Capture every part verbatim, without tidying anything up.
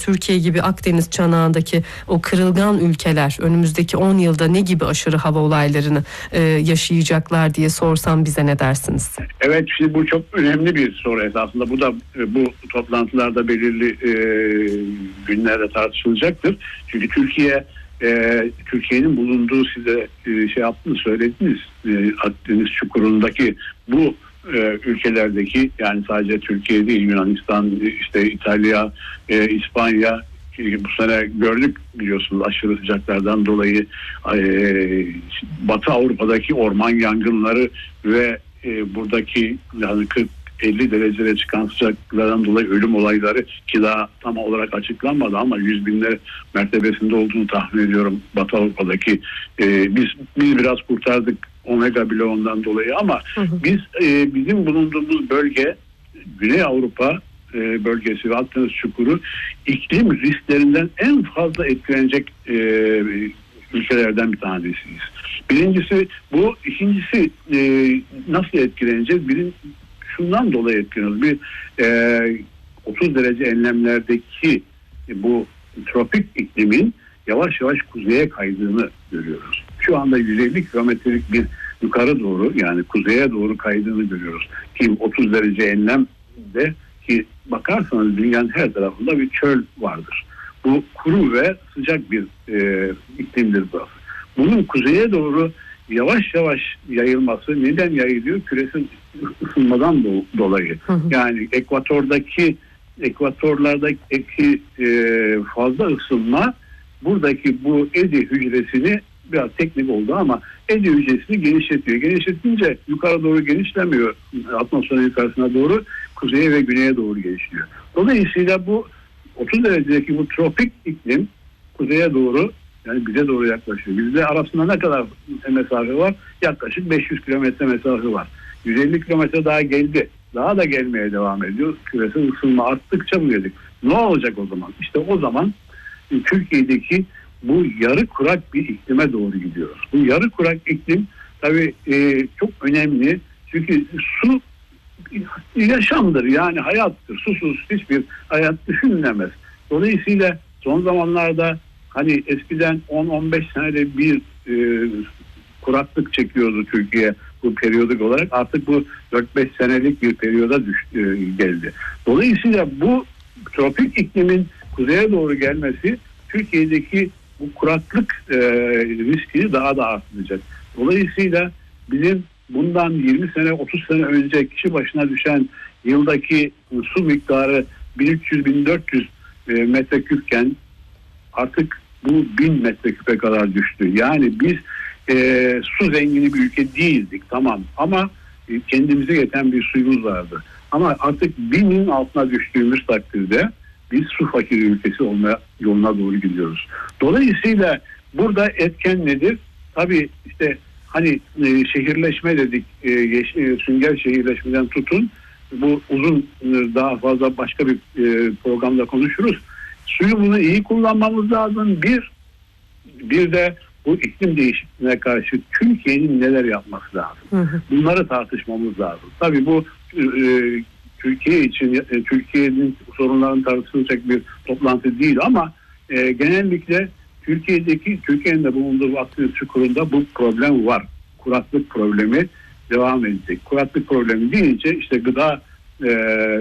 Türkiye gibi Akdeniz çanağındaki o kırılgan ülkeler önümüzdeki on yılda ne gibi aşırı hava olaylarını e, yaşayacaklar diye sorsam bize ne dersiniz? Evet, şimdi bu çok önemli bir soru esasında. Bu da bu toplantılarda belirli e, günlerde tartışılacaktır. Çünkü Türkiye e, Türkiye'nin bulunduğu, size e, şey yaptığını söylediniz, e, Akdeniz çukurundaki bu e, ülkelerdeki, yani sadece Türkiye değil, Yunanistan, işte İtalya, e, İspanya, bu sene gördük biliyorsunuz aşırı sıcaklardan dolayı e, Batı Avrupa'daki orman yangınları ve e, buradaki yani kırk elli dereceye çıkan sıcaklardan dolayı ölüm olayları, ki daha tam olarak açıklanmadı ama yüz binler mertebesinde olduğunu tahmin ediyorum Batı Avrupa'daki. E, biz biz biraz kurtardık omega bloğundan dolayı ama hı hı. biz e, bizim bulunduğumuz bölge Güney Avrupa e, bölgesi ve Akdeniz çukuru iklim risklerinden en fazla etkilenecek e, ülkelerden bir tanesiyiz. Birincisi bu, ikincisi e, nasıl etkileneceğiz? Birin, şundan dolayı etkileniyoruz. Bir e, otuz derece enlemlerdeki e, bu tropik iklimin yavaş yavaş kuzeye kaydığını görüyoruz. Şu anda yüz elli kilometrelik bir yukarı doğru, yani kuzeye doğru kaydığını görüyoruz. Ki otuz derece enlemde, ki bakarsanız dünyanın her tarafında bir çöl vardır. Bu kuru ve sıcak bir e, iklimdir burası. Bunun kuzeye doğru yavaş yavaş yayılması neden yayılıyor? Küresel ısınmadan do- dolayı. Hı hı. Yani ekvatordaki ekvatorlardaki e, fazla ısınma buradaki bu Edi hücresini, biraz teknik oldu ama Edi hücresini genişletiyor. Genişletince yukarı doğru genişlemiyor. Atmosferin yukarısına doğru, kuzeye ve güneye doğru genişliyor. Dolayısıyla bu otuz derecedeki bu tropik iklim kuzeye doğru, yani bize doğru yaklaşıyor. Bizde arasında ne kadar mesafe var? Yaklaşık beş yüz kilometre mesafe var. yüz elli kilometre daha geldi. Daha da gelmeye devam ediyor. Küresel ısınma arttıkça bu geldik. Ne olacak o zaman? İşte o zaman Türkiye'deki bu yarı kurak bir iklime doğru gidiyoruz. Bu yarı kurak iklim tabii e, çok önemli. Çünkü su yaşamdır, yani hayattır. Susuz hiçbir hayat düşünülemez. Dolayısıyla son zamanlarda hani eskiden on on beş senede bir e, kuraklık çekiyordu Türkiye bu periyodik olarak. Artık bu dört beş senelik bir periyoda düştü, e, geldi. Dolayısıyla bu tropik iklimin kuzeye doğru gelmesi Türkiye'deki bu kuraklık e, riskini daha da arttıracak. Dolayısıyla bizim bundan yirmi sene otuz sene önce kişi başına düşen yıldaki su miktarı bin üç yüz bin dört yüz e, metreküpken artık bu bin metreküpe kadar düştü. Yani biz e, su zengini bir ülke değildik, tamam, ama e, kendimize yeten bir suyumuz vardı. Ama artık binin altına düştüğümüz takdirde biz su fakiri ülkesi olma yoluna doğru gidiyoruz. Dolayısıyla burada etken nedir? Tabii işte hani e, şehirleşme dedik, e, yeş, e, sünger şehirleşmeden tutun, bu uzun e, daha fazla başka bir e, programda konuşuruz. Suyumuzu iyi kullanmamız lazım. Bir, bir de bu iklim değişikliğine karşı Türkiye'nin neler yapması lazım. Hı hı. Bunları tartışmamız lazım. Tabii bu e, Türkiye için, e, Türkiye'nin sorunlarını tartışılacak bir toplantı değil ama e, genellikle Türkiye'deki, Türkiye'nin de bulunduğu Akdeniz çukurunda bu problem var. Kuraklık problemi devam edecek. Kuraklık problemi deyince işte gıda e,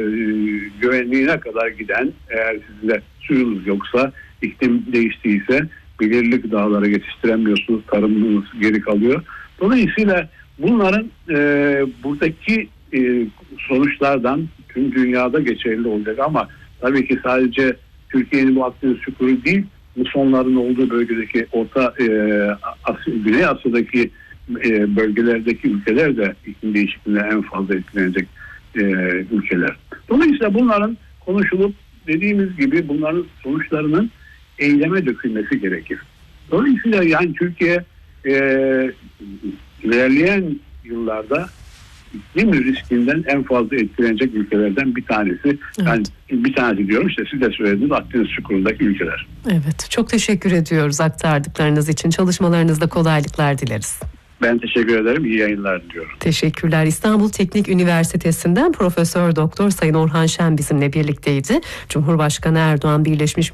güvenliğine kadar giden, eğer sizde suyunuz yoksa, iklim değiştiyse belirli gıdaları yetiştiremiyorsunuz, tarımınız geri kalıyor. Dolayısıyla bunların e, buradaki e, sonuçlardan tüm dünyada geçerli olacak ama tabii ki sadece Türkiye'nin bu Akdeniz çukuru değil, musonların olduğu bölgedeki Orta e, Asya, Güney Asya'daki e, bölgelerdeki ülkeler de iklim değişikliğine en fazla etkilenecek e, ülkeler. Dolayısıyla bunların konuşulup, dediğimiz gibi bunların sonuçlarının eyleme dökülmesi gerekir. Dolayısıyla yani Türkiye e, ilerleyen yıllarda iklim riskinden en fazla etkilenecek ülkelerden bir tanesi. Evet. Yani bir tanesi diyorum, işte siz de söylediniz, Akdeniz çukurundaki ülkeler. Evet, çok teşekkür ediyoruz aktardıklarınız için. Çalışmalarınızda kolaylıklar dileriz. Ben teşekkür ederim. İyi yayınlar diliyorum. Teşekkürler. İstanbul Teknik Üniversitesi'nden Profesör Doktor Sayın Orhan Şen bizimle birlikteydi. Cumhurbaşkanı Erdoğan Birleşmiş